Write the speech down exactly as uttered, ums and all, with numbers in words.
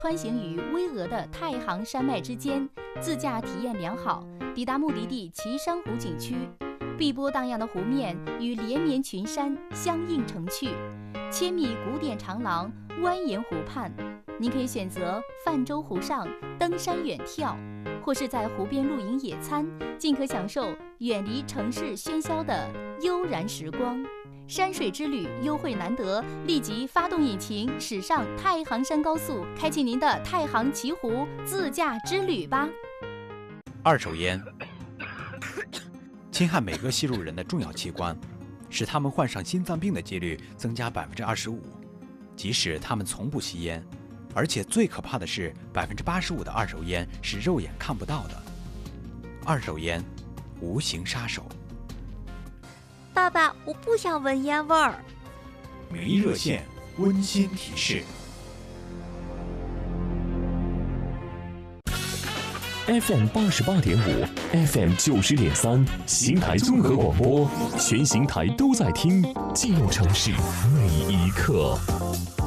穿行于巍峨的太行山脉之间，自驾体验良好。抵达目的地岐山湖景区，碧波荡漾的湖面与连绵群山相映成趣，千米古典长廊蜿蜒湖畔，您可以选择泛舟湖上登山远眺，或是在湖边露营野餐，尽可享受远离城市喧嚣的悠然时光。山水之旅优惠难得，立即发动引擎驶上太行山高速，开启您的太行奇湖自驾之旅吧。 二手烟侵害每个吸入人的重要器官，使他们患上心脏病的几率增加百分之二十五。即使他们从不吸烟，而且最可怕的是，百分之八十五的二手烟是肉眼看不到的。二手烟，无形杀手。 爸爸，我不想闻烟味儿。 名医热线温馨提示。 F M 八十八点五 ，F M 九十点三，邢台综合广播，全邢台都在听，记录城市每一刻。